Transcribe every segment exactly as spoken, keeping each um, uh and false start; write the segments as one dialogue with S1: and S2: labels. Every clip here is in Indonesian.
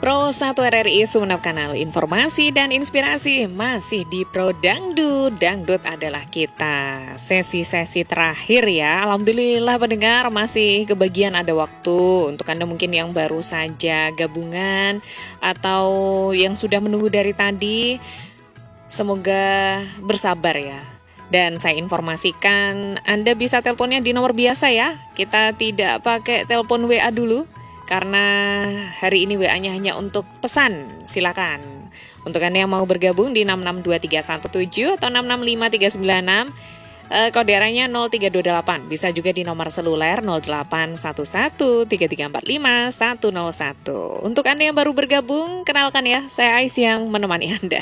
S1: Pro satu R R I Sumeneb, kanal informasi dan inspirasi, masih di Pro Dangdut. Dangdut adalah kita. Sesi-sesi terakhir ya. Alhamdulillah pendengar masih kebagian ada waktu untuk Anda mungkin yang baru saja gabungan atau yang sudah menunggu dari tadi. Semoga bersabar ya. Dan saya informasikan Anda bisa teleponnya di nomor biasa ya. Kita tidak pakai telepon W A dulu, karena hari ini W A-nya hanya untuk pesan. Silakan. Untuk Anda yang mau bergabung di enam enam dua tiga satu tujuh atau enam enam lima tiga sembilan enam, eh, kode daerahnya nol tiga dua delapan. Bisa juga di nomor seluler nol delapan satu satu tiga tiga empat lima satu nol satu. Untuk Anda yang baru bergabung, kenalkan ya, saya Ais yang menemani Anda.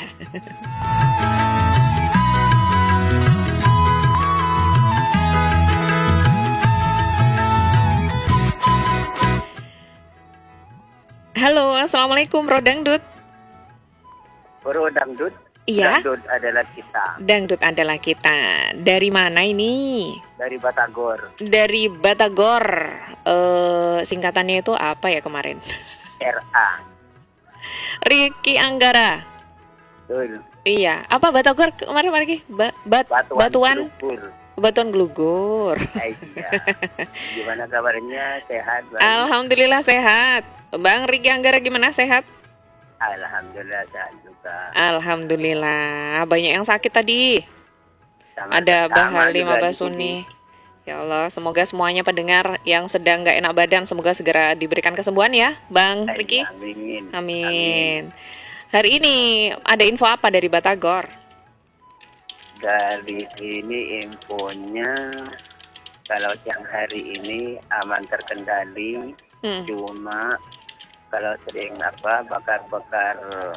S1: Halo, assalamualaikum Bro Dangdut.
S2: Bro Dangdut.
S1: Iya.
S2: Dangdut adalah kita.
S1: Dangdut adalah kita. Dari mana ini?
S2: Dari Batagor.
S1: Dari Batagor. Eh, singkatannya itu apa ya kemarin?
S2: R A.
S1: Ricky Anggara.
S2: Betul.
S1: Iya. Apa Batagor kemarin lagi? Ba bat
S2: Batuan.
S1: Batuan.
S2: Gelugur.
S1: Batuan Gelugur.
S2: Eh, iya. Gimana kabarnya? Sehat? Baik?
S1: Alhamdulillah sehat. Bang Ricky Anggara gimana, sehat?
S2: Alhamdulillah sehat juga.
S1: Alhamdulillah. Banyak yang sakit tadi.
S2: Sama,
S1: Ada
S2: sama
S1: Bahal
S2: juga
S1: lima
S2: di
S1: Basuni. Ya Allah, semoga semuanya pendengar yang sedang gak enak badan, semoga segera diberikan kesembuhan ya, Bang
S2: sini.
S1: Ricky.
S2: Amin.
S1: Amin.
S2: Amin.
S1: Hari ini ada info apa dari Batagor?
S2: Dari sini infonya, kalau siang hari ini aman terkendali,
S1: Hmm.
S2: cuma kalau sering apa bakar-bakar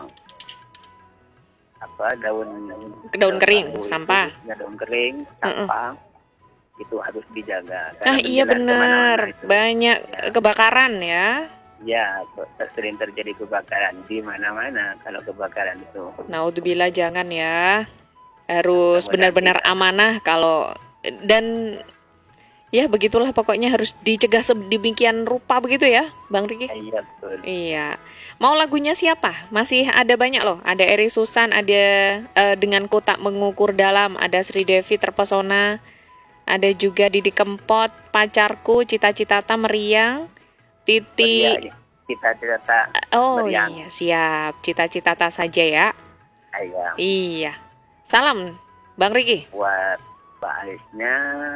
S2: apa daun
S1: Daun kering,
S2: bambu itu,
S1: sampah.
S2: ya, daun kering, sampah itu harus dijaga.
S1: Ah iya benar, banyak
S2: ya.
S1: Kebakaran ya.
S2: Ya, sering terjadi kebakaran di mana-mana kalau kebakaran itu.
S1: Naudzubillah, jangan ya. Harus benar-benar amanah kalau, dan ya begitulah pokoknya, harus dicegah sedemikian rupa begitu ya, Bang Riki?
S2: Iya, betul.
S1: Iya. Mau lagunya siapa? Masih ada banyak loh. Ada Eri Susan, ada uh, Dengan Kotak Mengukur Dalam, ada Sri Devi Terpesona, ada juga Didi Kempot, Pacarku, Cita-Cita Meriang, Titi.
S2: Meriang, Cita-Cita
S1: Oh
S2: Meriang.
S1: iya, siap. Cita-Cita saja ya.
S2: Iya.
S1: Iya. Salam, Bang Riki.
S2: Buat Pak Alisnya,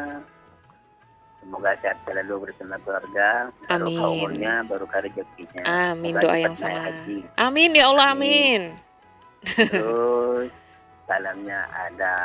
S2: semoga sehat selalu bersama keluarga.
S1: Amin.
S2: Barokah umurnya, barokah rezekinya.
S1: Amin,
S2: Semoga
S1: doa
S2: cepat
S1: yang sama.
S2: naik haji.
S1: Amin ya Allah, amin.
S2: Terus salamnya ada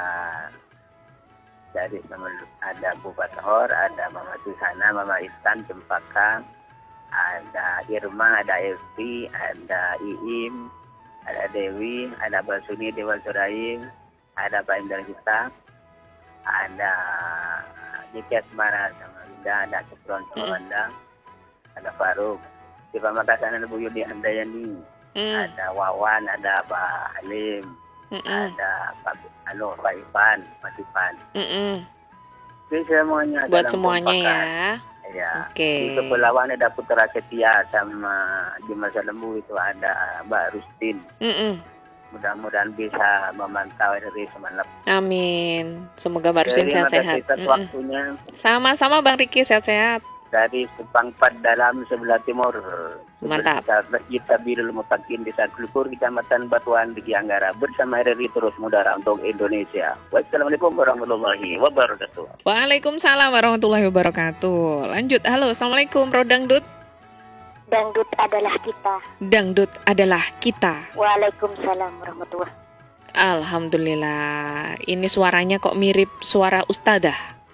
S2: dari ada Bu Bathor, ada Mama Susana, Mama Istan, Cempaka, ada Irma, ada Evi, ada Iim, ada Dewi, ada Basuni, Dewa Suraim, ada Pak Indra Kita, ada Jika Semara sama Linda, ada Kepron sama Wanda, ada Faruk, di Pamakasan ada Bu Yudi Handayani,
S1: Mm.
S2: ada Wawan, ada Pak Halim,
S1: Mm-mm.
S2: ada Pak Anu, Pak Ipan, Mas Ipan.
S1: Mm-mm.
S2: Jadi semuanya
S1: Buat
S2: dalam
S1: semuanya
S2: kompakan.
S1: ya.
S2: Ya.
S1: Oke.
S2: Di kepulauan ada Putra Setia sama di Masa Lembu itu ada Mbak Rustin.
S1: Mm-mm.
S2: Mudah-mudahan bisa memantau dari Sumeneb.
S1: Amin. Semoga Mbak Rusin
S2: Terima
S1: sehat-sehat.
S2: kasih atas
S1: Mm-mm.
S2: waktunya.
S1: Sama-sama Bang Riki, sehat-sehat.
S2: Dari Sepangpat Dalam sebelah timur.
S1: Mantap.
S2: Masjid Tabirul Mutakin Desa Klukur, Kecamatan Batuan, di Anggara. Bersama R R I terus mudara untuk Indonesia. Wassalamualaikum warahmatullahi wabarakatuh.
S1: Waalaikumsalam warahmatullahi wabarakatuh. Lanjut, halo, assalamualaikum Bro Dangdut.
S3: Dangdut adalah kita.
S1: Dangdut adalah kita.
S3: Waalaikumsalam warahmatullahi.
S1: Alhamdulillah. Ini suaranya kok mirip suara ustadzah.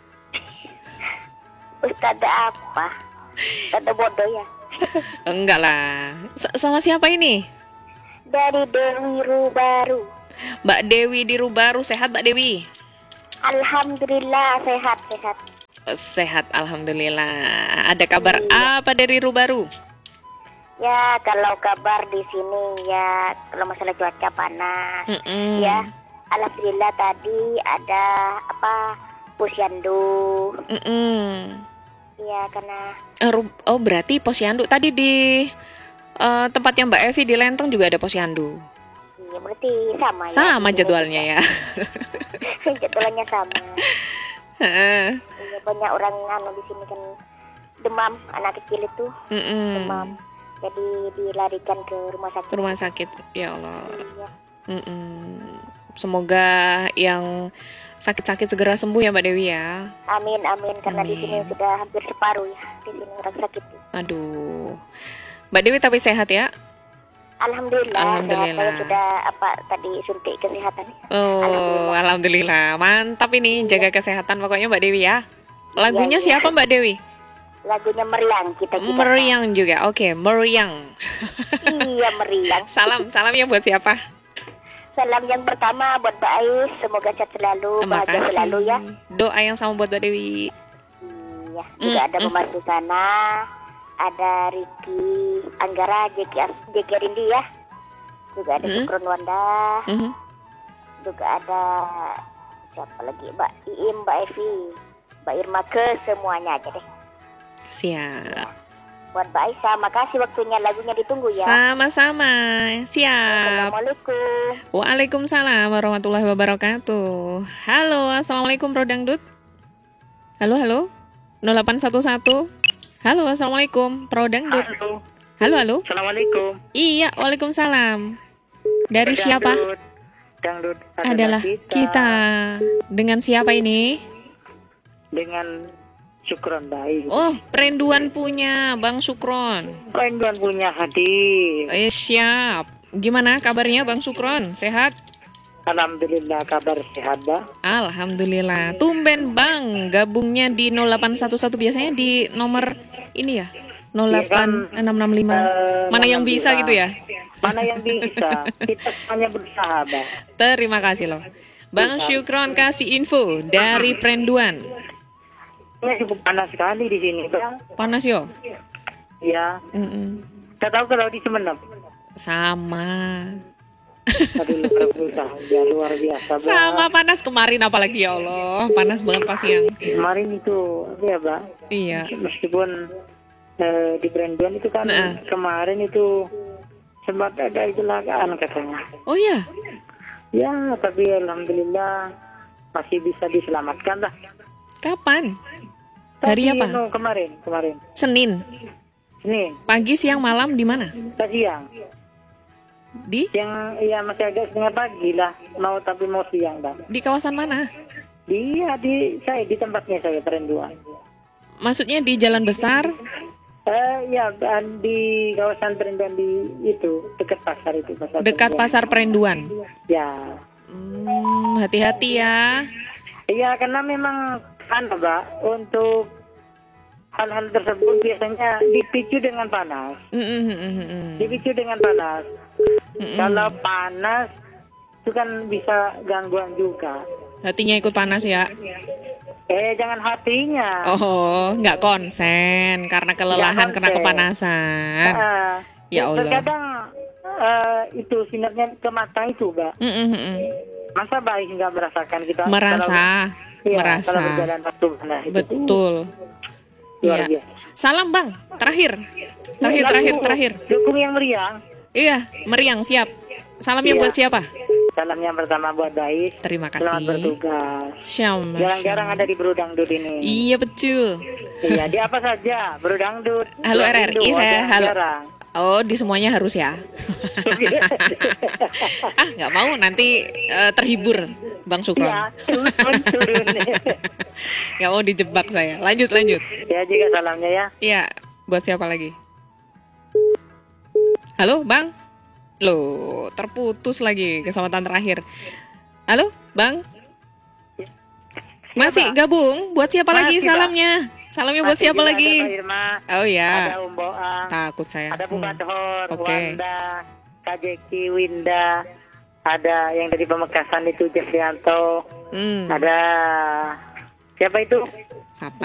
S3: Ustadzah apa? Ustadzah bodoh ya.
S1: Enggak lah. S- sama siapa ini?
S3: Dari Dewi Rubaru.
S1: Mbak Dewi di Rubaru. Sehat Mbak Dewi?
S3: Alhamdulillah sehat-sehat.
S1: Sehat, alhamdulillah. Ada kabar apa dari Rubaru?
S3: Ya kalau kabar di sini ya kalau masalah cuaca panas.
S1: Mm-mm.
S3: Ya alhamdulillah tadi ada apa posyandu.
S1: Mm-mm.
S3: Ya karena
S1: Eh, Ru- Oh berarti posyandu tadi di Eh, tempatnya Mbak Evi di Lenteng juga ada posyandu.
S3: Iya, berarti sama ya.
S1: Sama
S3: Ini
S1: jadwalnya ya.
S3: Jadwalnya sama.
S1: Heeh.
S3: Iya, banyak orang anu di sini kan demam, anak kecil itu
S1: Mm-mm.
S3: demam. Jadi dilarikan ke rumah sakit.
S1: Rumah sakit, ya Allah.
S3: Iya.
S1: Mm-mm. Semoga yang sakit-sakit segera sembuh ya Mbak Dewi ya.
S3: Amin, amin. Karena di sini
S1: Amin.
S3: sudah hampir separuh ya. Di sini orang sakit.
S1: Aduh, Mbak Dewi tapi sehat ya?
S3: Alhamdulillah.
S1: Alhamdulillah.
S3: Sehat. Saya sudah apa tadi suntik kesehatan.
S1: Oh, alhamdulillah. Mantap ini, jaga kesehatan pokoknya Mbak Dewi ya. Lagunya
S3: Iya, iya.
S1: siapa Mbak Dewi?
S3: Lagunya meriang kita kita.
S1: Meriang juga. Oke, meriang.
S3: Iya, meriang.
S1: Salam, salamnya buat siapa?
S3: Salam yang pertama buat Mbak Ais, semoga sehat selalu,
S1: Terima
S3: bahagia
S1: kasih.
S3: selalu ya.
S1: Doa yang sama buat Mbak Dewi.
S3: Iya, juga
S1: Mm,
S3: ada
S1: mm.
S3: Mama Susana, ada Ricky, Anggara, Jeki, As- Jeki Rindi ya. Juga ada
S1: Mm.
S3: Sukron Wanda,
S1: Mhm.
S3: juga ada siapa lagi, Mbak Iim, Mbak Evi, Mbak Irma, ke semuanya aja deh.
S1: Siap.
S3: Buat Mbak Aisyah, makasih waktunya, lagunya ditunggu ya.
S1: Sama-sama. Siap.
S3: Assalamualaikum.
S1: Waalaikumsalam warahmatullahi wabarakatuh. Halo, assalamualaikum Bro Dangdut. Halo, halo. nol delapan satu satu. Halo, assalamualaikum Bro Dangdut.
S4: Halo,
S1: Halo, halo.
S4: Assalamualaikum.
S1: Iya, waalaikumsalam. Dari siapa?
S4: Dangdut, Dangdut
S1: Adalah kita. Dengan siapa ini?
S4: Dengan Syukron baik.
S1: Oh, perinduan punya Bang Sukron.
S4: Perinduan punya hadir.
S1: Eh, siap. Gimana kabarnya Bang Sukron? Sehat?
S4: Alhamdulillah kabar sehat dah.
S1: Alhamdulillah. Tumben Bang, gabungnya di nol delapan satu satu, biasanya di nomor ini ya. nol delapan enam enam lima.
S4: Eh,
S1: Mana yang bisa gitu ya?
S4: Mana yang bisa? Kita hanya berusaha, Bang.
S1: Terima kasih loh. Bang Sukron kasih info dari perinduan.
S4: Ini cukup panas sekali di sini, Bang.
S1: Panas yo.
S4: Ya,
S1: Mm-mm.
S4: saya tahu kalau di Sumenep.
S1: Sama.
S4: Aduh, luar berusaha. Ya, luar biasa, Bang.
S1: Sama panas kemarin apalagi ya Allah. Panas banget pas siang.
S4: Kemarin itu, apa ya, Bang?
S1: Iya.
S4: Meskipun eh, di Perinduan itu kan
S1: Nah.
S4: kemarin itu sempat ada kecelakaan katanya.
S1: Oh iya.
S4: Ya, tapi alhamdulillah masih bisa diselamatkan lah.
S1: Kapan? Hari
S4: Tapi,
S1: apa?
S4: no, kemarin, kemarin.
S1: Senin.
S4: Senin,
S1: Pagi, siang, malam di mana?
S4: tadi siang.
S1: Di
S4: Yang ya masih agak setengah pagi lah, mau tapi mau siang bang.
S1: di kawasan mana?
S4: Dia di saya di tempatnya saya Perinduan.
S1: Maksudnya di jalan besar?
S4: Eh ya dan di kawasan Perinduan di itu dekat pasar itu pasar.
S1: Dekat
S4: Perinduan.
S1: pasar Perinduan.
S4: Ya,
S1: Hmm, hati-hati ya.
S4: iya karena memang kan Mbak untuk hal-hal tersebut biasanya dipicu dengan panas.
S1: Mm, mm, mm, mm, mm.
S4: Dipicu dengan panas.
S1: Mm-mm.
S4: Kalau panas itu kan bisa gangguan juga.
S1: Hatinya ikut panas ya.
S4: Eh jangan hatinya.
S1: Oh, nggak konsen karena kelelahan,
S4: Nggak
S1: karena
S4: konsen.
S1: kepanasan.
S4: Ah,
S1: Ya Allah.
S4: Terkadang eh, itu sinarnya ke mata itu, Mbak.
S1: Mm, mm, mm, mm.
S4: Masa baik nggak merasakan kita?
S1: Merasa,
S4: Kalau, iya,
S1: merasa.
S4: Kalau berjalan waktu panas itu.
S1: Betul.
S4: Luar
S1: Iya.
S4: biasa.
S1: Salam Bang, terakhir. Terakhir,
S4: Lalu,
S1: terakhir, terakhir.
S4: Dukung yang meriang.
S1: Iya, meriang siap. Salamnya
S4: Iya.
S1: buat siapa?
S4: Salam yang pertama buat baik.
S1: Terima
S4: Selamat
S1: kasih.
S4: bertugas.
S1: Syam.
S4: Jarang-jarang ada di Berudangdut ini.
S1: Iya betul.
S4: Iya, di apa saja? Berudangdut.
S1: Halo R R I, saya halo.
S4: Jarang.
S1: Oh, di semuanya harus ya. Ah, nggak mau nanti eh, terhibur, Bang Sukron.
S4: Iya, turun, turun.
S1: Nggak mau dijebak saya. Lanjut, lanjut.
S4: Ya, juga salamnya ya.
S1: Iya, buat siapa lagi? Halo, Bang? Loh, terputus lagi kesempatan terakhir. Halo, Bang? Masih gabung? Buat siapa lagi
S4: Masih, Bang.
S1: salamnya? Salamnya buat
S4: Masih
S1: siapa
S4: juga
S1: lagi?
S4: Ada Kak Irma,
S1: Oh
S4: ada
S1: ya,
S4: Om Boang,
S1: takut saya.
S4: ada Bu
S1: Hmm.
S4: Madhor,
S1: Oke.
S4: Wanda, Kak Jeki, Winda, ada yang dari Pemekasan itu Jefrianto,
S1: Hmm.
S4: ada siapa itu?
S1: Siapa?